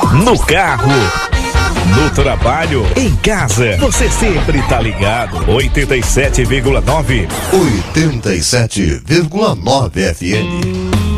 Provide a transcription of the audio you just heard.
no carro, no trabalho, em casa, você sempre tá ligado. 87,9. 87,9 FM.